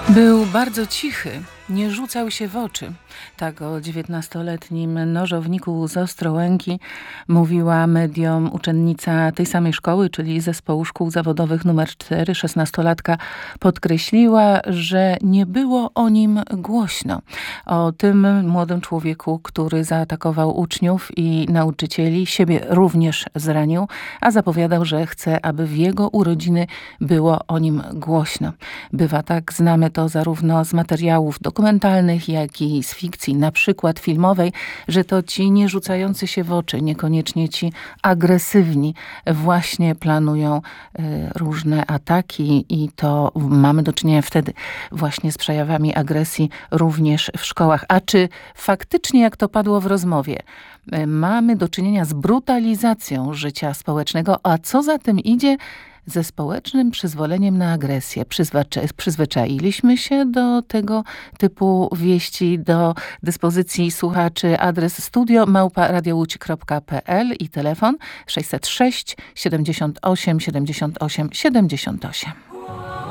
Był bardzo cichy, nie rzucał się w oczy. Tak o 19-letnim nożowniku z Ostrołęki mówiła mediom uczennica tej samej szkoły, czyli Zespołu Szkół Zawodowych nr 4. 16-latka podkreśliła, że nie było o nim głośno. O tym młodym człowieku, który zaatakował uczniów i nauczycieli, siebie również zranił, a zapowiadał, że chce, aby w jego urodziny było o nim głośno. Bywa tak, znamy to zarówno z materiałów dokumentalnych, jak i z fikcji, na przykład filmowej, że to ci nie rzucający się w oczy, niekoniecznie ci agresywni właśnie planują różne ataki i to mamy do czynienia wtedy właśnie z przejawami agresji również w szkołach. A czy faktycznie, jak to padło w rozmowie, mamy do czynienia z brutalizacją życia społecznego, a co za tym idzie, ze społecznym przyzwoleniem na agresję? Przyzwyczailiśmy się do tego typu wieści, do dyspozycji słuchaczy. Adres studio@radiołódź.pl i telefon 606 78 78 78.